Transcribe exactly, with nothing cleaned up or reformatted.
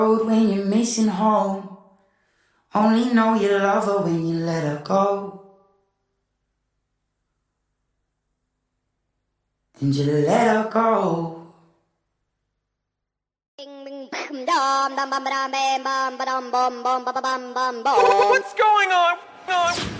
When you're missing home, only know you love her when you let her go. And you let her go. What's going on?